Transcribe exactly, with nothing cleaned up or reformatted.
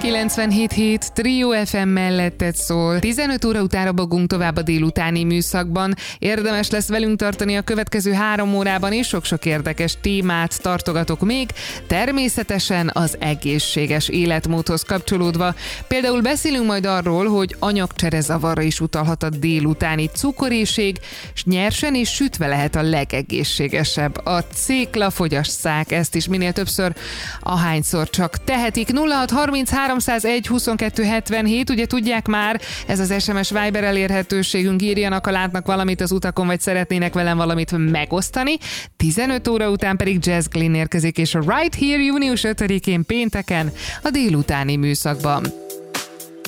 kilencvenhét hét Trio ef em melletted szól. tizenöt óra után robogunk tovább a délutáni műszakban. Érdemes lesz velünk tartani a következő három órában, és sok-sok érdekes témát tartogatok még, természetesen az egészséges életmódhoz kapcsolódva. Például beszélünk majd arról, hogy anyagcserezavarra is utalhat a délutáni cukoréhség, s nyersen és sütve lehet a legegészségesebb. A céklafogyaszták ezt is minél többször, ahányszor csak tehetik. nulla hat harminc háromszázegy huszonkettő hetvenhét, ugye tudják már, ez az es em es Viber elérhetőségünk, írjanak, ha látnak valamit az utakon, vagy szeretnének velem valamit megosztani. tizenöt óra után pedig Jazz Glynn érkezik, és a Right Here június ötödikén pénteken a délutáni műszakban.